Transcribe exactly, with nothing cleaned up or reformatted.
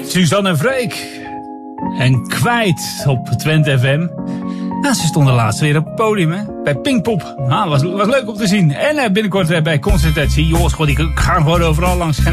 Suzanne Freek. En Kwijt op Twente F M. Nou, ze stonden laatst weer op het podium, hè? Bij Pinkpop. Nou, was, was leuk om te zien. En uh, binnenkort uh, bij Concertatie. Jongens, die gaan gewoon overal langs.